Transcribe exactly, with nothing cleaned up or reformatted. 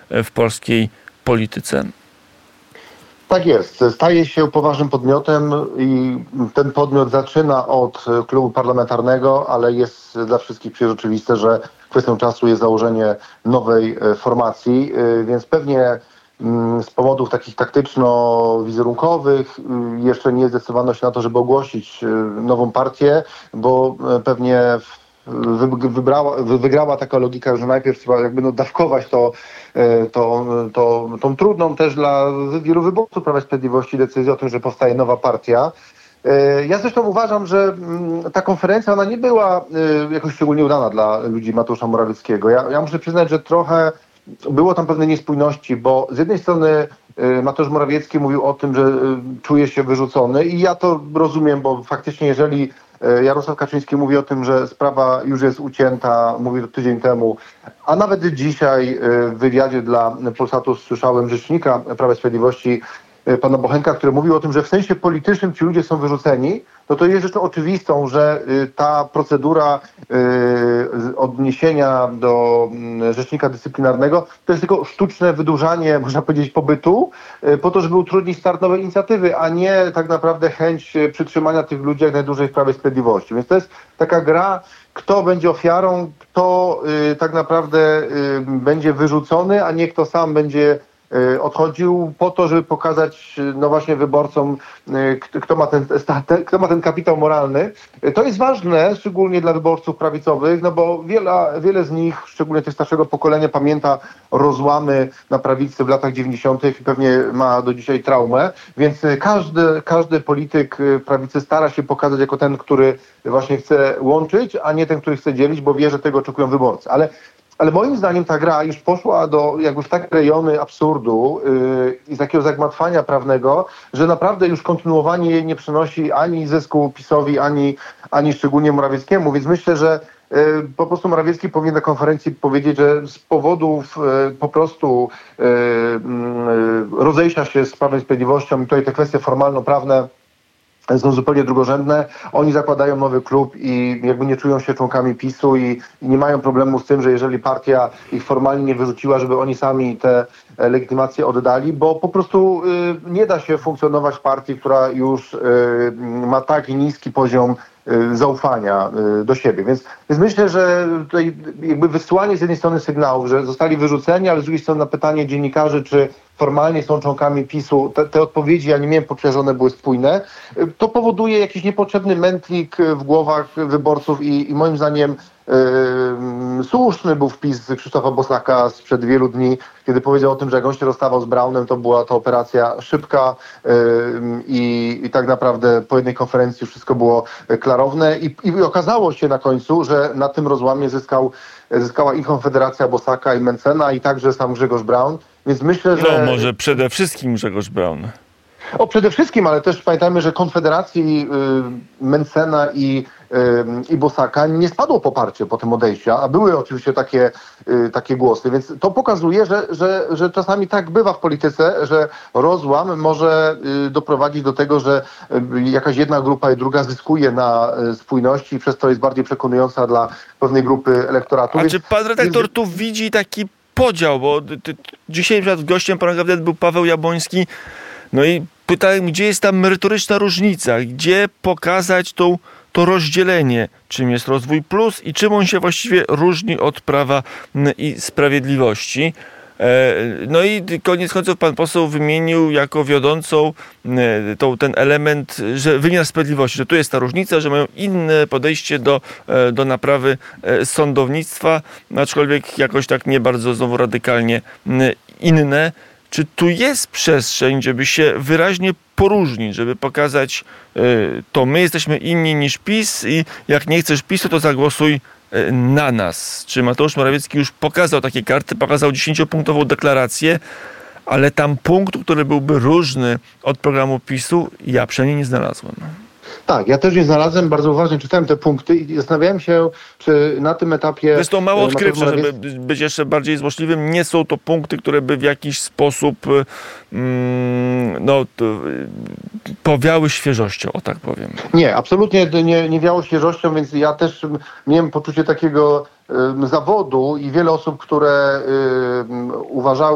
w polskiej polityce? Tak jest. Staje się poważnym podmiotem i ten podmiot zaczyna od klubu parlamentarnego, ale jest dla wszystkich przecież oczywiste, że kwestią czasu jest założenie nowej formacji, więc pewnie z powodów takich taktyczno-wizerunkowych jeszcze nie zdecydowano się na to, żeby ogłosić nową partię, bo pewnie Wybrała, wygrała taka logika, że najpierw trzeba jakby no dawkować to, to, to, tą trudną też dla wielu wyborców Prawa i Sprawiedliwości decyzję o tym, że powstaje nowa partia. Ja zresztą uważam, że ta konferencja ona nie była jakoś szczególnie udana dla ludzi Mateusza Morawieckiego. Ja, ja muszę przyznać, że trochę było tam pewne niespójności, bo z jednej strony Mateusz Morawiecki mówił o tym, że czuje się wyrzucony i ja to rozumiem, bo faktycznie jeżeli Jarosław Kaczyński mówi o tym, że sprawa już jest ucięta, mówi to tydzień temu, a nawet dzisiaj w wywiadzie dla Polsatu słyszałem rzecznika Prawa i Sprawiedliwości, pana Bochenka, który mówił o tym, że w sensie politycznym ci ludzie są wyrzuceni, no to jest rzeczą oczywistą, że ta procedura odniesienia do rzecznika dyscyplinarnego to jest tylko sztuczne wydłużanie, można powiedzieć, pobytu po to, żeby utrudnić start nowej inicjatywy, a nie tak naprawdę chęć przytrzymania tych ludzi jak najdłużej w Prawie i Sprawiedliwości. Więc to jest taka gra, kto będzie ofiarą, kto tak naprawdę będzie wyrzucony, a nie kto sam będzie odchodził po to, żeby pokazać no właśnie wyborcom, kto ma ten, kto ma ten kapitał moralny. To jest ważne, szczególnie dla wyborców prawicowych, no bo wiele, wiele z nich, szczególnie tych starszego pokolenia, pamięta rozłamy na prawicy w latach dziewięćdziesiątych i pewnie ma do dzisiaj traumę, więc każdy, każdy polityk prawicy stara się pokazać jako ten, który właśnie chce łączyć, a nie ten, który chce dzielić, bo wie, że tego oczekują wyborcy. Ale Ale moim zdaniem ta gra już poszła do jakby w takie rejony absurdu yy, i takiego zagmatwania prawnego, że naprawdę już kontynuowanie jej nie przynosi ani zysku PiS-owi, ani, ani szczególnie Morawieckiemu. Więc myślę, że yy, po prostu Morawiecki powinien na konferencji powiedzieć, że z powodów yy, po prostu yy, yy, rozejścia się z Prawem i Sprawiedliwością i tutaj te kwestie formalno-prawne są zupełnie drugorzędne. Oni zakładają nowy klub i jakby nie czują się członkami PiS-u i, i nie mają problemu z tym, że jeżeli partia ich formalnie nie wyrzuciła, żeby oni sami te legitymacje oddali, bo po prostu y, nie da się funkcjonować w partii, która już y, ma taki niski poziom y, zaufania y, do siebie. Więc, więc myślę, że tutaj jakby wysłanie z jednej strony sygnałów, że zostali wyrzuceni, ale z drugiej strony na pytanie dziennikarzy, czy formalnie są członkami PiS-u, te, te odpowiedzi, ja nie miałem poczucia, że one były spójne, to powoduje jakiś niepotrzebny mętlik w głowach wyborców i, i moim zdaniem yy, słuszny był wpis Krzysztofa Bosaka sprzed wielu dni, kiedy powiedział o tym, że jak on się rozstawał z Braunem, to była to operacja szybka yy, i, i tak naprawdę po jednej konferencji już wszystko było klarowne i, i okazało się na końcu, że na tym rozłamie zyskał, zyskała i Konfederacja Bosaka i Mencena i także sam Grzegorz Braun. Więc myślę, że... No może przede wszystkim Grzegorz Braun. O, przede wszystkim, ale też pamiętajmy, że Konfederacji y, Mencena i, y, i Bosaka nie spadło poparcie po tym odejściu, a były oczywiście takie, y, takie głosy, więc to pokazuje, że, że, że czasami tak bywa w polityce, że rozłam może y, doprowadzić do tego, że y, jakaś jedna grupa i druga zyskuje na y, spójności i przez to jest bardziej przekonująca dla pewnej grupy elektoratu. A więc, czy pan redaktor więc... tu widzi taki podział, bo dzisiaj przed gościem pana gabinetu był Paweł Jabłoński, no i pytałem, gdzie jest ta merytoryczna różnica, gdzie pokazać tą, to rozdzielenie, czym jest Rozwój Plus i czym on się właściwie różni od Prawa i Sprawiedliwości. No i koniec końców pan poseł wymienił jako wiodącą tą, ten element, że wymiar sprawiedliwości, że tu jest ta różnica, że mają inne podejście do, do naprawy sądownictwa, aczkolwiek jakoś tak nie bardzo znowu radykalnie inne. Czy tu jest przestrzeń, żeby się wyraźnie poróżnić, żeby pokazać, to my jesteśmy inni niż PiS i jak nie chcesz PiSu, to zagłosuj na nas? Czy Mateusz Morawiecki już pokazał takie karty, pokazał dziesięciopunktową deklarację, ale tam punktu, który byłby różny od programu PiSu, ja przynajmniej nie znalazłem. Tak, ja też nie znalazłem, bardzo uważnie czytałem te punkty i zastanawiałem się, czy na tym etapie... To jest to mało odkrywcze, Morawiecki... żeby być jeszcze bardziej złośliwym. Nie są to punkty, które by w jakiś sposób mm, no, powiały świeżością, o tak powiem. Nie, absolutnie nie, nie wiało świeżością, więc ja też miałem poczucie takiego y, zawodu i wiele osób, które y, uważały,